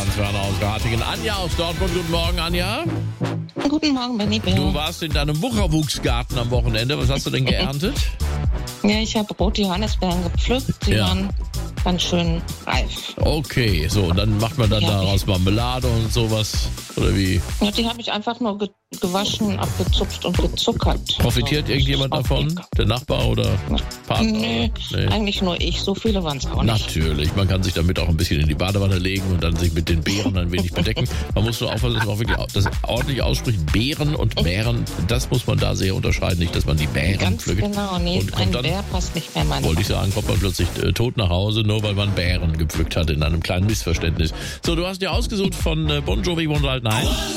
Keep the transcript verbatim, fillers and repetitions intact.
Franz Werner aus Ratingen. Anja aus Dortmund. Guten Morgen, Anja. Guten Morgen, Benny Bär. Du warst in deinem Wucherwuchsgarten am Wochenende. Was hast du denn geerntet? Ja, ich habe rote Johannisbeeren gepflückt. Die Ja. waren ganz schön reif. Okay, so, und dann macht man dann Ja, daraus Marmelade und sowas, oder wie? Ja, die habe ich einfach nur ge gewaschen, abgezupft und gezuckert. Profitiert Also, irgendjemand ist auch davon? lecker. Der Nachbar oder Partner? Nee, Nee. eigentlich nur ich. So viele waren es auch nicht. Natürlich, man kann sich damit auch ein bisschen in die Badewanne legen und dann sich mit den Beeren ein wenig bedecken. Man muss nur aufpassen, dass man auch wirklich au- das ordentlich ausspricht. Beeren und Beeren, das muss man da sehr unterscheiden. Nicht, dass man die Beeren Ganz pflückt. genau. Nee, und ein kommt dann, Bär passt nicht mehr in meine wollte ich sagen, kommt man plötzlich äh, tot nach Hause, nur weil man Beeren gepflückt hat in einem kleinen Missverständnis. So, du hast dir ausgesucht von äh, Bon Jovi Wonderlight Night.